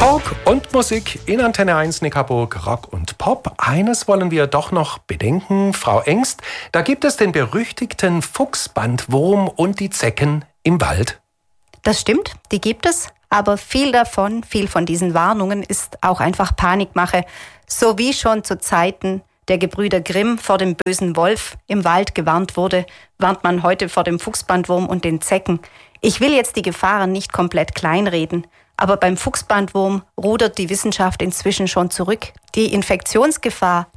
Talk und Musik in Antenne 1 Neckarburg, Rock und Pop. Eines wollen wir doch noch bedenken, Frau Engst. Da gibt es den berüchtigten Fuchsbandwurm und die Zecken im Wald. Das stimmt, die gibt es. Aber viel von diesen Warnungen ist auch einfach Panikmache. So wie schon zu Zeiten der Gebrüder Grimm vor dem bösen Wolf im Wald gewarnt wurde, warnt man heute vor dem Fuchsbandwurm und den Zecken. Ich will jetzt die Gefahren nicht komplett kleinreden, aber beim Fuchsbandwurm rudert die Wissenschaft inzwischen schon zurück. Die Infektionsgefahr